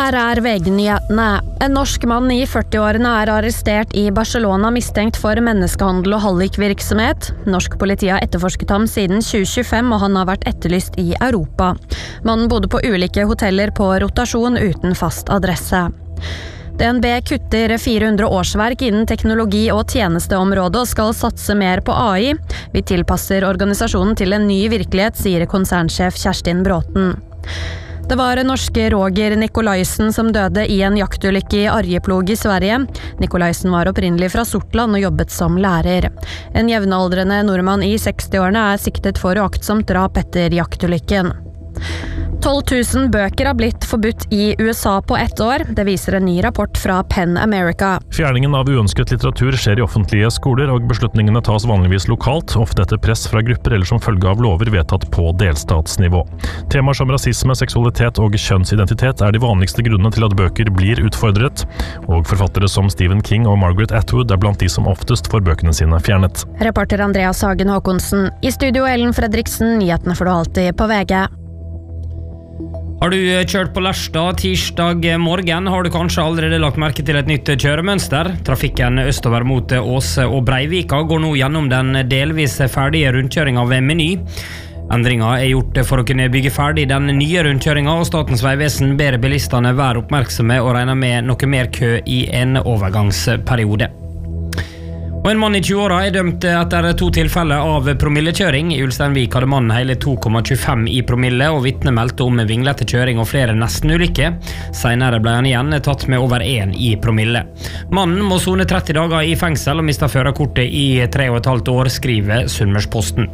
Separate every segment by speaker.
Speaker 1: Her VG-nyhetene. En norsk mann I 40-årene arrestert I Barcelona mistenkt for menneskehandel og hallikvirksomhet. Norsk politi har etterforsket ham siden 2025, og han har vært etterlyst I Europa. Mannen bodde på ulike hoteller på rotasjon uten fast adresse. DNB kutter 400 årsverk innen teknologi- og tjenesteområdet og skal satse mer på AI. Vi tilpasser organisasjonen til en ny virkelighet, sier konsernsjef Kjerstin Bråten. Det var norske Roger Nikolaisen som døde I en jaktulykke I Arjeplog I Sverige. Nikolaisen var opprinnelig fra Sortland og jobbet som lærer. En jevnaldrende nordmann I 60-årene siktet for uaktsomt drap etter jaktulykken. 12 000 bøker har blitt forbudt I USA på 1 år. Det viser en ny rapport fra PEN America.
Speaker 2: Fjerningen av uønsket litteratur skjer I offentlige skoler, og beslutningene tas vanligvis lokalt, ofte etter press fra grupper eller som følge av lover vedtatt på delstatsnivå. Temaer som rasisme, seksualitet og kjønnsidentitet de vanligste grunnene til at bøker blir utfordret, og forfattere som Stephen King og Margaret Atwood blant de som oftest får bøkene sine fjernet.
Speaker 1: Reporter Andreas Hagen Håkonsen. I studio Ellen Fredriksen, nyhetene får du alltid på VG.
Speaker 3: Har du kjørt på Lerstad tirsdag morgen, har du kanskje allerede lagt merke til et nytt kjøremønster. Trafikken østover mot Åse og Breivika går nå gjennom den delvis ferdige rundkjøringen ved Meny. Endringer gjort for å kunne bygge ferdig den nye rundkjøringen, og Statens vegvesen ber bilistene være oppmerksomme og regner med noe mer kø I en overgangsperiode. Og en mann I 20-åra dømt etter 2 tilfeller av promillekjøring. I Ulsteinvik hadde mannen hele 2,25 I promille, og vitne meldte om vinglete kjøring og flere nestenulykker. Senere ble han igjen tatt med over 1 I promille. Mannen må sone 30 dager I fengsel og mistet førerkortet I 3,5 år, skriver Sunnmørsposten.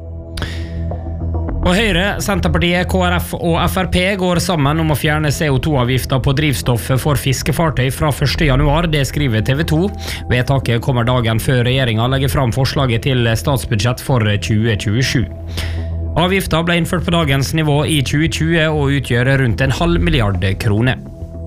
Speaker 3: Og Høyre, Senterpartiet, KrF og Frp går sammen om å fjerne CO2-avgifter på drivstoffet for fiskefartøy fra 1. januar, det skriver TV 2. Vedtaket kommer dagen før regjeringen legger fram forslaget til statsbudsjett for 2027. Avgiften ble innført på dagens nivå I 2020 og utgjør rundt 0,5 milliard kroner.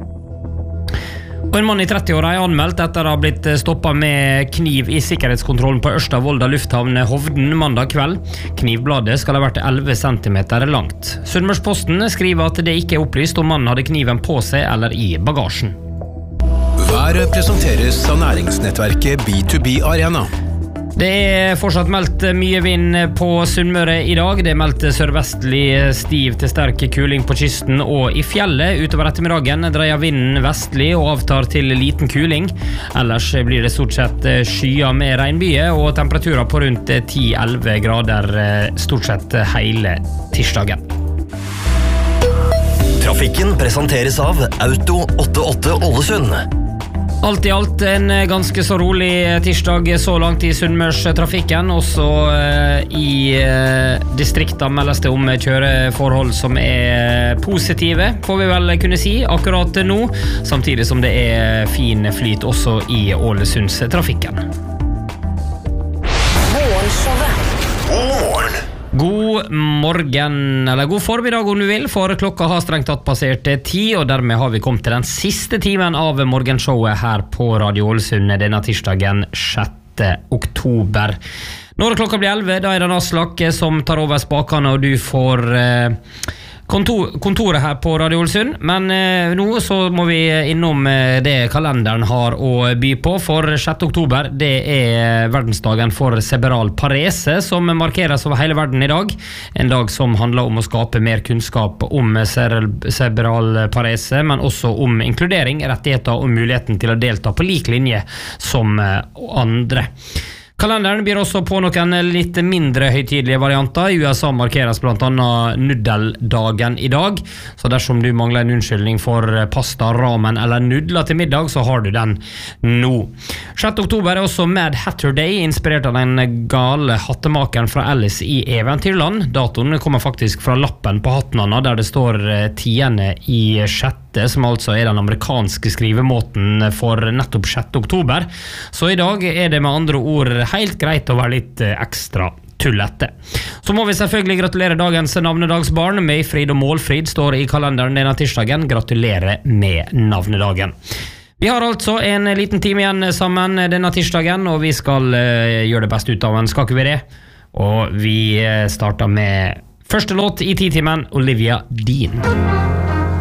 Speaker 3: Og en mann I 30-åra anmeldt etter å ha blitt stoppet med kniv I sikkerhetskontrollen på Ørsta-Volda lufthavn Hovden mandag kveld. Knivbladet skal ha vært 11 centimeter langt. Sunnmørsposten skriver at det ikke opplyst om mannen hadde kniven på seg eller I bagasjen.
Speaker 4: Været presenteres av næringsnettverket B2B Arena.
Speaker 3: Det fortsatt meldt mye vind på Sunnmøre I dag. Det meldt sørvestlig stiv til sterk kuling på kysten og I fjellet. Utover ettermiddagen dreier vinden vestlig og avtar til liten kuling. Ellers blir det stort sett skyer med regnbyger og temperaturer på rundt 10-11 grader stort sett hele tirsdagen.
Speaker 5: Trafikken presenteres av Auto 88 Ålesund.
Speaker 3: Alt I alt en ganske så rolig tirsdag så langt I Sunnmørstrafikken. Også I distrikter meldes det om kjøreforhold som positive, får vi vel kunne si, akkurat nå. Samtidig som det fin flyt også I Ålesundstrafikken. God morgen, eller god formiddag om du vil, for klokka har strengt tatt passert 10, og dermed har vi kommet til den siste timen av morgenshowet her på Radio Ålesund denne tirsdagen 6. oktober. Når klokka blir 11, da det Aslak som tar over spakene, og du får kontoret her på Radio Ålesund. Men nå så må vi innom det kalenderen har å by på, for 6. oktober det verdensdagen for cerebral parese, som markeres over hele verden I dag. En dag som handler om å skape mer kunnskap om cerebral parese, men også om inkludering, rettigheter og muligheten til å delta på lik linje som andre. Kalenderen byr også på noen litt mindre høytidelige varianter. I USA markeres blant annet nudeldagen I dag, så dersom du mangler en unnskyldning for pasta, ramen eller nudler til middag, så har du den nå. 6. oktober også Mad Hatter Day, inspirert av den gale hattemakeren fra Alice I Eventyrland. Datoen kommer faktisk fra lappen på hatten hans, der det står 10/6, som altså den amerikanske skrivemåten for nettopp 6. oktober. Så I dag det med andre ord helt greit å være litt ekstra tullete. Så må vi selvfølgelig gratulere dagens navnedagsbarn. Møyfrid og Målfrid står I kalenderen denne tirsdagen. Gratulerer med navnedagen. Vi har altså en liten time igjen sammen denne tirsdagen, og vi skal gjøre det best ut av en, skal ikke vi det? Og vi starter med første låt I 10-timen, Olivia Dean.